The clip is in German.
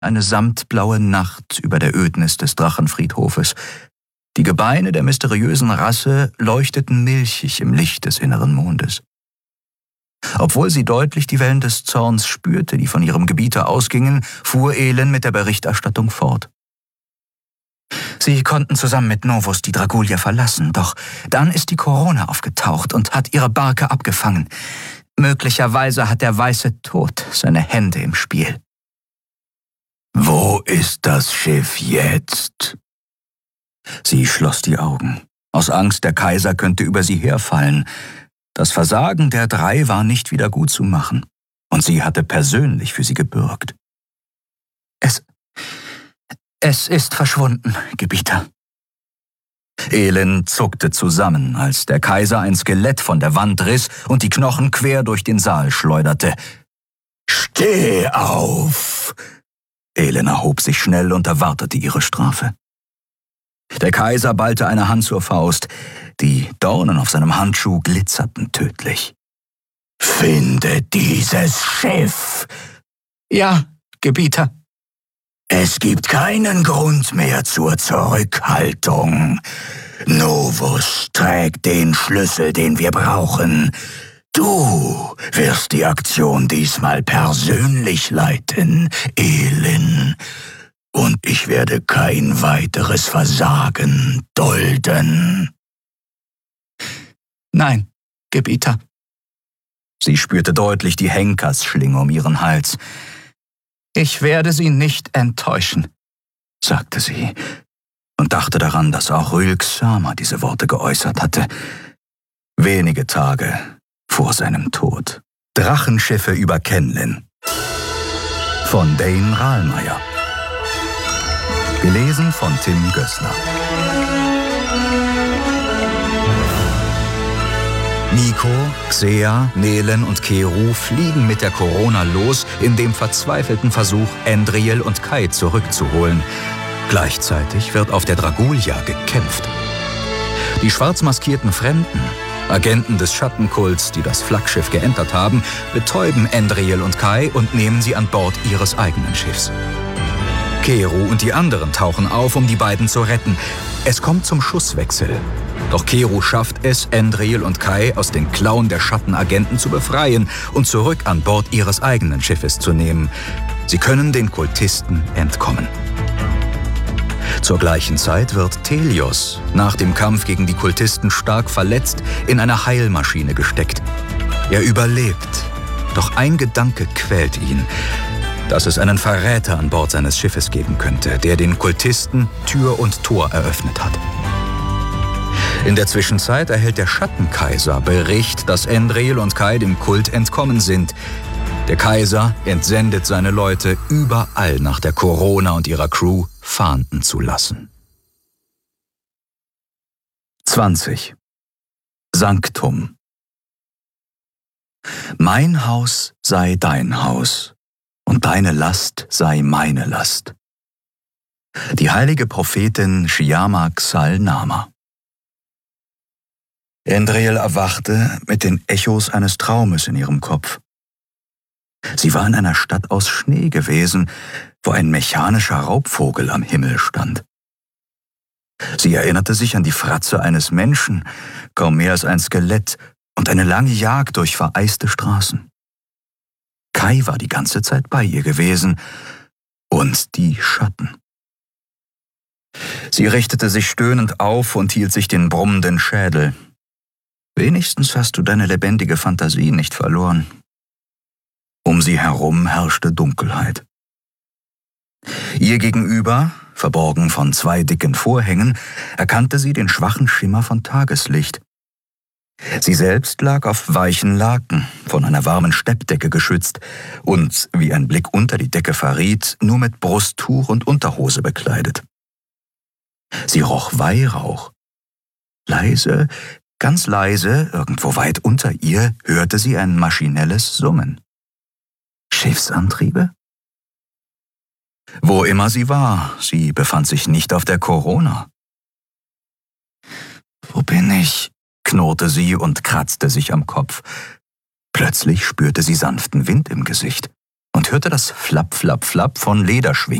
eine samtblaue Nacht über der Ödnis des Drachenfriedhofes. Die Gebeine der mysteriösen Rasse leuchteten milchig im Licht des inneren Mondes. Obwohl sie deutlich die Wellen des Zorns spürte, die von ihrem Gebieter ausgingen, fuhr Elend mit der Berichterstattung fort. Sie konnten zusammen mit Novus die Dragulia verlassen, doch dann ist die Corona aufgetaucht und hat ihre Barke abgefangen. Möglicherweise hat der weiße Tod seine Hände im Spiel. Wo ist das Schiff jetzt? Sie schloss die Augen. Aus Angst, der Kaiser könnte über sie herfallen. Das Versagen der 3 war nicht wieder gut zu machen, und sie hatte persönlich für sie gebürgt. Es ist verschwunden, Gebieter. Elend zuckte zusammen, als der Kaiser ein Skelett von der Wand riss und die Knochen quer durch den Saal schleuderte. »Steh auf!« Elend erhob sich schnell und erwartete ihre Strafe. Der Kaiser ballte eine Hand zur Faust. Die Dornen auf seinem Handschuh glitzerten tödlich. »Finde dieses Schiff!« »Ja, Gebieter.« »Es gibt keinen Grund mehr zur Zurückhaltung. Novus trägt den Schlüssel, den wir brauchen. Du wirst die Aktion diesmal persönlich leiten, Elend. Und ich werde kein weiteres Versagen dulden.« »Nein, Gebieter.« Sie spürte deutlich die Henkersschlinge um ihren Hals. »Ich werde Sie nicht enttäuschen«, sagte sie und dachte daran, dass auch Rülksama diese Worte geäußert hatte. Wenige Tage vor seinem Tod. Drachenschiffe über Kenlin. Von Dane Rahlmeier. Gelesen von Tim Gößler. Nico, Xea, Nelen und Keru fliegen mit der Corona los in dem verzweifelten Versuch, Endriel und Kai zurückzuholen. Gleichzeitig wird auf der Dragulia gekämpft. Die schwarz maskierten Fremden, Agenten des Schattenkults, die das Flaggschiff geentert haben, betäuben Endriel und Kai und nehmen sie an Bord ihres eigenen Schiffs. Keru und die anderen tauchen auf, um die beiden zu retten. Es kommt zum Schusswechsel. Doch Keru schafft es, Endriel und Kai aus den Klauen der Schattenagenten zu befreien und zurück an Bord ihres eigenen Schiffes zu nehmen. Sie können den Kultisten entkommen. Zur gleichen Zeit wird Telios nach dem Kampf gegen die Kultisten stark verletzt in eine Heilmaschine gesteckt. Er überlebt, doch ein Gedanke quält ihn, dass es einen Verräter an Bord seines Schiffes geben könnte, der den Kultisten Tür und Tor eröffnet hat. In der Zwischenzeit erhält der Schattenkaiser Bericht, dass Endriel und Kai dem Kult entkommen sind. Der Kaiser entsendet seine Leute, überall nach der Corona und ihrer Crew fahnden zu lassen. 20. Sanctum. Mein Haus sei dein Haus, und deine Last sei meine Last. Die heilige Prophetin Shyama Xal Nama. Endriel erwachte mit den Echos eines Traumes in ihrem Kopf. Sie war in einer Stadt aus Schnee gewesen, wo ein mechanischer Raubvogel am Himmel stand. Sie erinnerte sich an die Fratze eines Menschen, kaum mehr als ein Skelett, und eine lange Jagd durch vereiste Straßen. Kai war die ganze Zeit bei ihr gewesen, und die Schatten. Sie richtete sich stöhnend auf und hielt sich den brummenden Schädel. Wenigstens hast du deine lebendige Fantasie nicht verloren. Um sie herum herrschte Dunkelheit. Ihr gegenüber, verborgen von 2 dicken Vorhängen, erkannte sie den schwachen Schimmer von Tageslicht. Sie selbst lag auf weichen Laken, von einer warmen Steppdecke geschützt und, wie ein Blick unter die Decke verriet, nur mit Brusttuch und Unterhose bekleidet. Sie roch Weihrauch. Leise, ganz leise, irgendwo weit unter ihr, hörte sie ein maschinelles Summen. Schiffsantriebe? Wo immer sie war, sie befand sich nicht auf der Corona. »Wo bin ich?« knurrte sie und kratzte sich am Kopf. Plötzlich spürte sie sanften Wind im Gesicht und hörte das Flapp, Flapp, Flapp von Lederschwingen.